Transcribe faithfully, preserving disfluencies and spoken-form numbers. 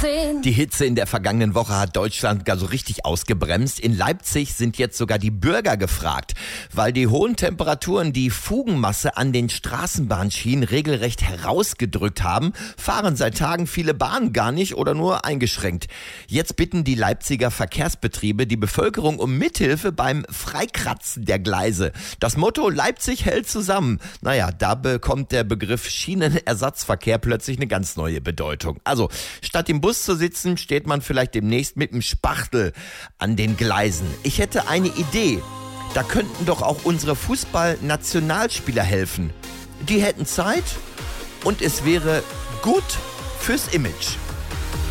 sehen. Die Hitze in der vergangenen Woche hat Deutschland gar so richtig ausgebremst. In Leipzig sind jetzt sogar die Bürger gefragt, weil die hohen Temperaturen die Fugenmasse an den Straßenbahnschienen regelrecht herausgedrückt haben, fahren seit Tagen viele Bahnen gar nicht oder nur eingeschränkt. Jetzt bitten die Leipziger Verkehrsbetriebe die Bevölkerung um Mithilfe beim Freikratzen der Gleise. Das Motto Leipzig hält zusammen. Naja, da bekommt der Begriff Schienenersatzverkehr plötzlich eine ganz neue Bedeutung. Also, statt im Bus zu sitzen, steht man vielleicht demnächst mit dem Spachtel an den Gleisen. Ich hätte eine Idee. Da könnten doch auch unsere Fußball-Nationalspieler helfen. Die hätten Zeit und es wäre gut fürs Image.